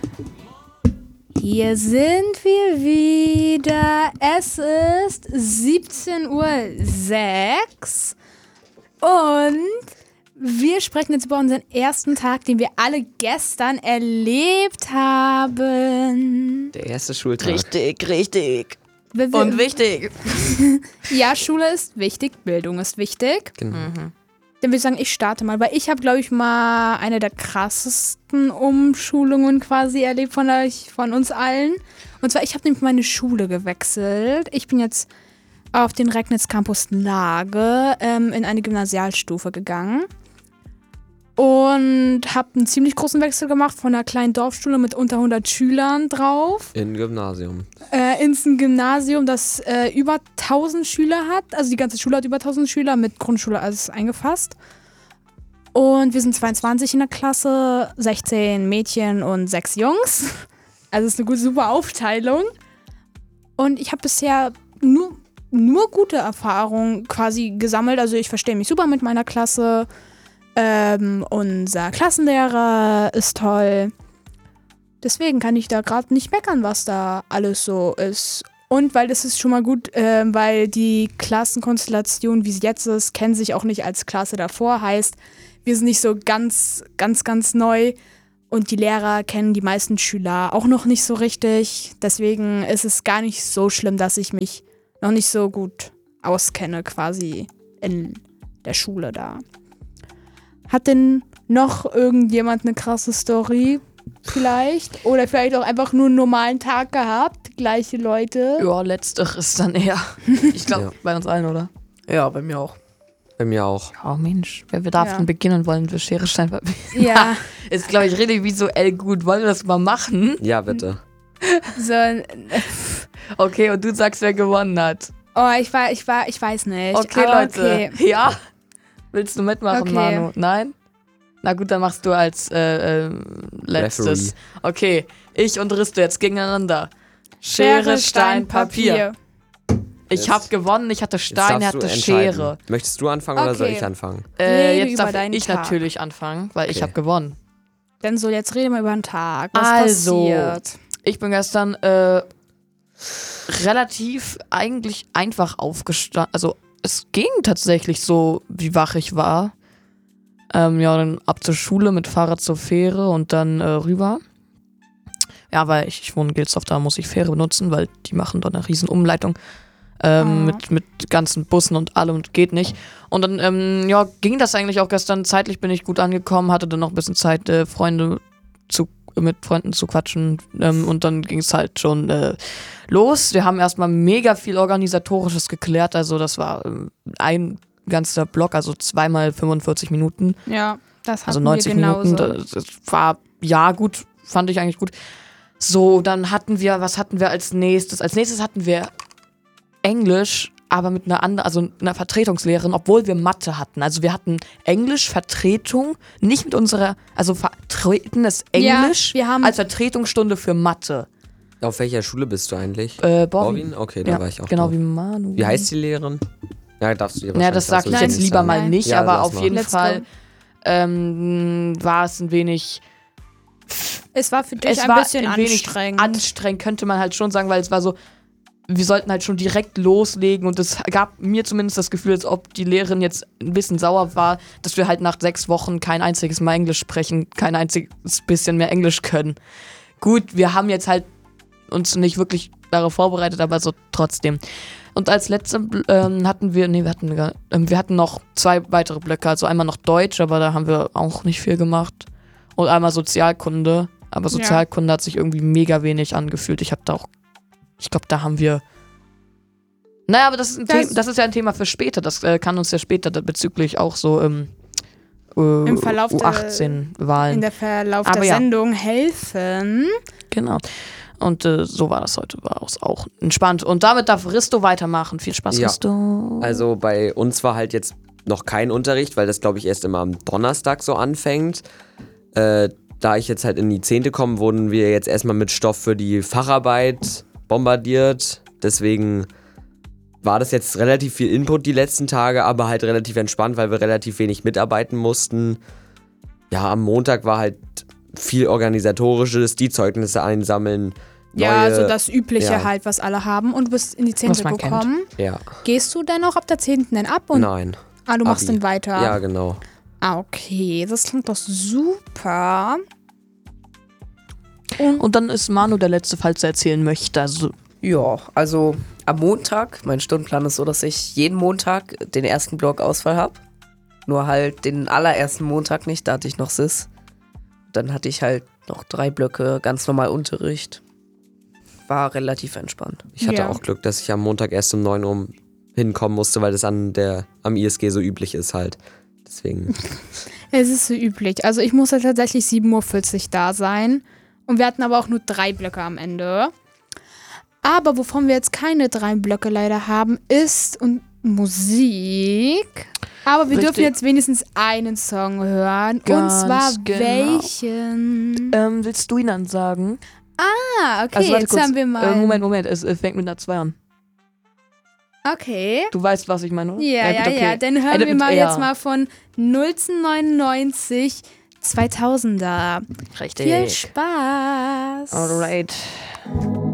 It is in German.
Hier sind wir wieder. Es ist 17:06 Uhr und wir sprechen jetzt über unseren ersten Tag, den wir alle gestern erlebt haben. Der erste Schultag. Richtig. Und wichtig. Ja, Schule ist wichtig, Bildung ist wichtig. Genau. Dann würde ich sagen, ich starte mal, weil ich habe, glaube ich, mal eine der krassesten Umschulungen quasi erlebt von uns allen. Und zwar, ich habe nämlich meine Schule gewechselt. Ich bin jetzt auf den Regnitz Campus Lage in eine Gymnasialstufe gegangen. Und habe einen ziemlich großen Wechsel gemacht von einer kleinen Dorfschule mit unter 100 Schülern drauf. In Gymnasium. Ins Gymnasium, das über 1000 Schüler hat. Also die ganze Schule hat über 1000 Schüler, mit Grundschule alles eingefasst. Und wir sind 22 in der Klasse, 16 Mädchen und 6 Jungs. Also es ist eine super Aufteilung. Und ich habe bisher nur gute Erfahrungen quasi gesammelt. Also ich verstehe mich super mit meiner Klasse. Unser Klassenlehrer ist toll. Deswegen kann ich da gerade nicht meckern, was da alles so ist. Und weil das ist schon mal gut, weil die Klassenkonstellation, wie sie jetzt ist, kennen sich auch nicht als Klasse davor. Heißt, wir sind nicht so ganz neu. Und die Lehrer kennen die meisten Schüler auch noch nicht so richtig. Deswegen ist es gar nicht so schlimm, dass ich mich noch nicht so gut auskenne quasi in der Schule da. Hat denn noch irgendjemand eine krasse Story vielleicht? Oder vielleicht auch einfach nur einen normalen Tag gehabt? Gleiche Leute? Ja, letzteres dann eher. Ich glaube, Ja. bei uns allen, oder? Ja, bei mir auch. Bei mir auch. Oh Mensch, wer darf Ja. denn beginnen wollen? Wir Schere, Stein, Papier. Ja. Ist, glaube ich, richtig visuell gut. Wollen wir das mal machen? Ja, bitte. So, Okay, und du sagst, wer gewonnen hat. ich weiß nicht. Okay, aber Leute. okay. Ja? Willst du mitmachen, Okay. Manu? Nein? Na gut, dann machst du als letztes. Referee. Okay, ich und Risto jetzt gegeneinander. Schere, Stein, Papier. Ich habe gewonnen, ich hatte Jetzt Stein, er darfst du hatte entscheiden. Schere. Möchtest du anfangen oder soll Okay. ich anfangen? Rede Jetzt über darf deinen ich Tag. natürlich anfangen, weil ich Okay. habe gewonnen. Dann so, jetzt reden wir über den Tag. Was Also, passiert? Ich bin gestern relativ eigentlich einfach aufgestanden. Also es ging tatsächlich so, wie wach ich war. Ja, dann ab zur Schule mit Fahrrad zur Fähre und dann rüber. Ja, weil ich wohne in Gilsdorf, da muss ich Fähre benutzen, weil die machen dort eine riesen Umleitung. Mit ganzen Bussen und allem und geht nicht. Und dann, ja, ging das eigentlich auch gestern. Zeitlich bin ich gut angekommen, hatte dann noch ein bisschen Zeit, mit Freunden zu quatschen. Und dann ging es halt schon los. Wir haben erstmal mega viel Organisatorisches geklärt. Also das war ein ganzer Block, also 2 mal 45 Minuten. Ja, das hatten Also 90 wir genauso. Minuten. Das war, ja, gut, fand ich eigentlich gut. So, dann was hatten wir als nächstes? Als nächstes hatten wir Englisch, aber mit einer Vertretungslehrerin, obwohl wir Mathe hatten. Also wir hatten Englisch-Vertretung, nicht mit unserer, also vertretenes Englisch wir haben- als Vertretungsstunde für Mathe. Auf welcher Schule bist du eigentlich? Borwin. Okay, da Ja, war ich auch. genau drauf. wie Manu. Wie heißt die Lehrerin? Ja, darfst du dir Ja, wahrscheinlich das sage ich Nein, jetzt lieber sagen. mal nicht, Ja, aber lass auf mal. jeden Let's Fall war es ein wenig. Es war für dich Es ein war bisschen ein wenig anstrengend. anstrengend, könnte man halt schon sagen, weil es war so, wir sollten halt schon direkt loslegen und es gab mir zumindest das Gefühl, als ob die Lehrerin jetzt ein bisschen sauer war, dass wir halt nach 6 Wochen kein einziges Mal Englisch sprechen, kein einziges bisschen mehr Englisch können. Gut, wir haben jetzt halt uns nicht wirklich darauf vorbereitet, aber so trotzdem. Und als letzte hatten wir noch 2 weitere Blöcke, also einmal noch Deutsch, aber da haben wir auch nicht viel gemacht. Und einmal Sozialkunde, aber Sozialkunde hat sich irgendwie mega wenig angefühlt. Ich glaube, da haben wir. Naja, aber das ist ja ein Thema für später. Das kann uns ja später bezüglich auch so im Verlauf U18-Wahlen. in der Verlauf Aber der ja. Sendung helfen. Genau. Und so war das heute. War es auch entspannt. Und damit darf Risto weitermachen. Viel Spaß, Ja. Risto. Also bei uns war halt jetzt noch kein Unterricht, weil das, glaube ich, erst immer am Donnerstag so anfängt. Da ich jetzt halt in die 10. komme, wurden wir jetzt erstmal mit Stoff für die Facharbeit bombardiert. Deswegen war das jetzt relativ viel Input die letzten Tage, aber halt relativ entspannt, weil wir relativ wenig mitarbeiten mussten. Ja, am Montag war halt viel Organisatorisches, die Zeugnisse einsammeln. Ja, neue- so das Übliche ja. halt, was alle haben. Und du bist in die 10. Was man gekommen. Ja, Gehst du dann auch ab der 10. denn ab? Und nein. du machst Abi. dann weiter? Ja, genau. Ah, okay. Das klingt doch super. Und dann ist Manu der Letzte, falls er erzählen möchte. Also, Ja, also am Montag, mein Stundenplan ist so, dass ich jeden Montag den ersten Block Ausfall habe. Nur halt den allerersten Montag nicht, da hatte ich noch Sis. Dann hatte ich halt noch 3 Blöcke ganz normal Unterricht. War relativ entspannt. Ich hatte Ja. auch Glück, dass ich am Montag erst um 9 Uhr hinkommen musste, weil das am ISG so üblich ist halt. Deswegen. Es ist so üblich. Also ich musste tatsächlich 7:40 Uhr da sein. Und wir hatten aber auch nur 3 Blöcke am Ende. Aber wovon wir jetzt keine 3 Blöcke leider haben, ist Musik. Aber wir Richtig. dürfen jetzt wenigstens einen Song hören. Ganz und zwar genau. welchen? willst du ihn dann sagen? Ah, okay, Also, warte jetzt kurz. haben wir mal. Moment. Es fängt mit einer 2 an. Okay. Du weißt, was ich meine, oder? Ja, gut, okay. ja. Dann hören Endet wir mit mal R. jetzt mal von 1999 2000er. Richtig. Viel Spaß. Alright.